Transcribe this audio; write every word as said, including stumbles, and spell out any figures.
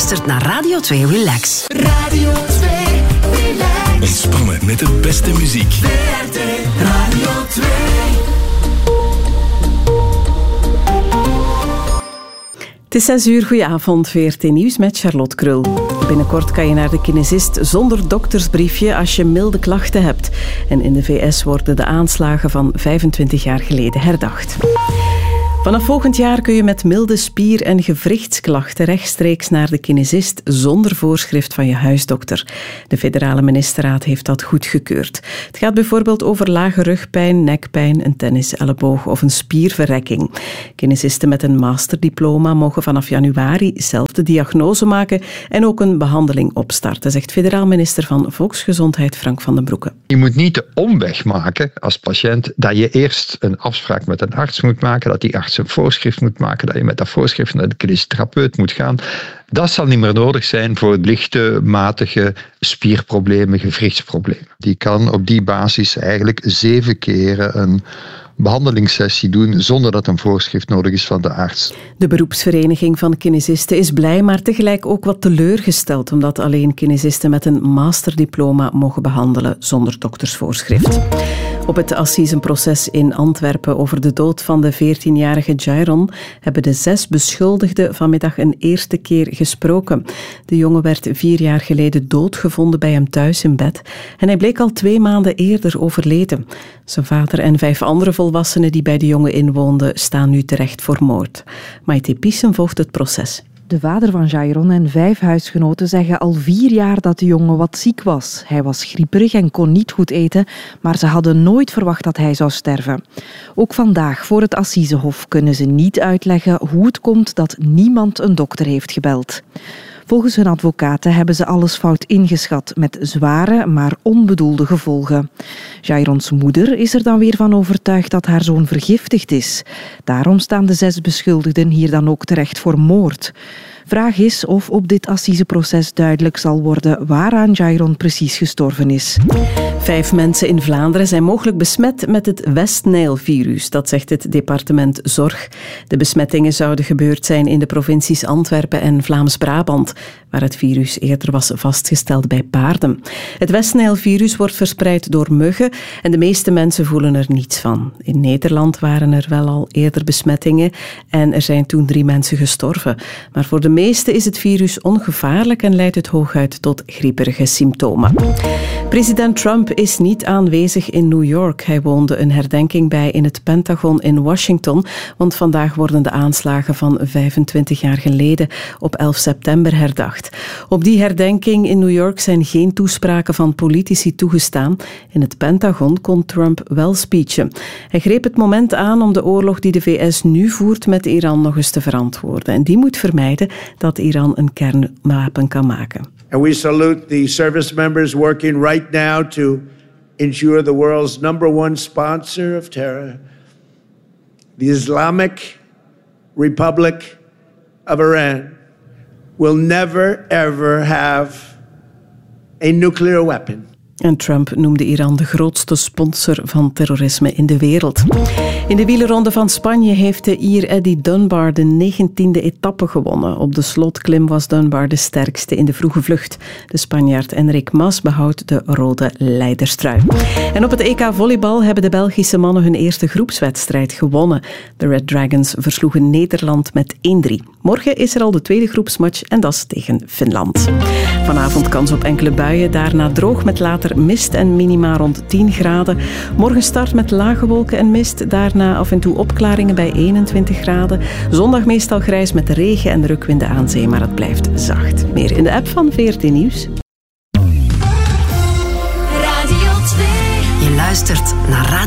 luistert naar Radio twee Relax. Radio twee Relax. Ontspannen met de beste muziek. V R T Radio twee. Het is zes uur, goedenavond, V R T Nieuws met Charlotte Krul. Binnenkort kan je naar de kinesist zonder doktersbriefje als je milde klachten hebt. En in de V S worden de aanslagen van vijfentwintig jaar geleden herdacht. Vanaf volgend jaar kun je met milde spier- en gewrichtsklachten rechtstreeks naar de kinesist zonder voorschrift van je huisdokter. De federale ministerraad heeft dat goedgekeurd. Het gaat bijvoorbeeld over lage rugpijn, nekpijn, een tenniselleboog of een spierverrekking. Kinesisten met een masterdiploma mogen vanaf januari zelf de diagnose maken en ook een behandeling opstarten, zegt federaal minister van Volksgezondheid Frank van den Broeke. Je moet niet de omweg maken als patiënt dat je eerst een afspraak met een arts moet maken, dat die arts een voorschrift moet maken, dat je met dat voorschrift naar de kinesitherapeut moet gaan. Dat zal niet meer nodig zijn voor lichte, matige spierproblemen, gewrichtsproblemen. Die kan op die basis eigenlijk zeven keren een behandelingssessie doen zonder dat een voorschrift nodig is van de arts. De beroepsvereniging van kinesisten is blij, maar tegelijk ook wat teleurgesteld, omdat alleen kinesisten met een masterdiploma mogen behandelen zonder doktersvoorschrift. Op het assisenproces in Antwerpen over de dood van de veertienjarige Jairon hebben de zes beschuldigden vanmiddag een eerste keer gesproken. De jongen werd vier jaar geleden doodgevonden bij hem thuis in bed en hij bleek al twee maanden eerder overleden. Zijn vader en vijf andere volwassenen die bij de jongen inwoonden staan nu terecht voor moord. Maite Pissen volgt het proces. De vader van Jairon en vijf huisgenoten zeggen al vier jaar dat de jongen wat ziek was. Hij was grieperig en kon niet goed eten, maar ze hadden nooit verwacht dat hij zou sterven. Ook vandaag voor het Assisehof kunnen ze niet uitleggen hoe het komt dat niemand een dokter heeft gebeld. Volgens hun advocaten hebben ze alles fout ingeschat met zware, maar onbedoelde gevolgen. Jairons moeder is er dan weer van overtuigd dat haar zoon vergiftigd is. Daarom staan de zes beschuldigden hier dan ook terecht voor moord. Vraag is of op dit assiseproces duidelijk zal worden waaraan Jairon precies gestorven is. Vijf mensen in Vlaanderen zijn mogelijk besmet met het West-Nijl-virus, dat zegt het departement Zorg. De besmettingen zouden gebeurd zijn in de provincies Antwerpen en Vlaams-Brabant, waar het virus eerder was vastgesteld bij paarden. Het West-Nijl-virus wordt verspreid door muggen en de meeste mensen voelen er niets van. In Nederland waren er wel al eerder besmettingen en er zijn toen drie mensen gestorven. Maar voor de meesten is het virus ongevaarlijk en leidt het hooguit tot grieperige symptomen. President Trump is niet aanwezig in New York. Hij woonde een herdenking bij in het Pentagon in Washington, want vandaag worden de aanslagen van vijfentwintig jaar geleden op elf september herdacht. Op die herdenking in New York zijn geen toespraken van politici toegestaan. In het Pentagon kon Trump wel speechen. Hij greep het moment aan om de oorlog die de V S nu voert met Iran nog eens te verantwoorden. En die moet vermijden dat Iran een kernwapen kan maken. And we salute the service members working right now to ensure the world's number one sponsor of terror, the Islamic Republic of Iran, will never ever have a nuclear weapon. En Trump noemde Iran de grootste sponsor van terrorisme in de wereld. In de wielerronde van Spanje heeft de Ier Eddie Dunbar de negentiende etappe gewonnen. Op de slotklim was Dunbar de sterkste in de vroege vlucht. De Spanjaard Enric Mas behoudt de rode leiderstrui. En op het E K volleybal hebben de Belgische mannen hun eerste groepswedstrijd gewonnen. De Red Dragons versloegen Nederland met één drie. Morgen is er al de tweede groepsmatch en dat is tegen Finland. Vanavond kans op enkele buien, daarna droog met later mist en minima rond tien graden. Morgen start met lage wolken en mist, daarna af en toe opklaringen bij eenentwintig graden. Zondag meestal grijs met regen en rukwinden aan zee, maar het blijft zacht. Meer in de app van V R T Nieuws. Radio twee. Je luistert naar Radio